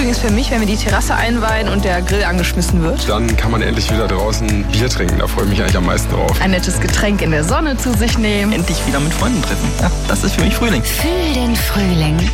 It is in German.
Frühling ist für mich, wenn wir die Terrasse einweihen und der Grill angeschmissen wird. Dann kann man endlich wieder draußen Bier trinken. Da freue ich mich eigentlich am meisten drauf. Ein nettes Getränk in der Sonne zu sich nehmen. Endlich wieder mit Freunden treffen. Ja, das ist für mich Frühling. Fühl den Frühling.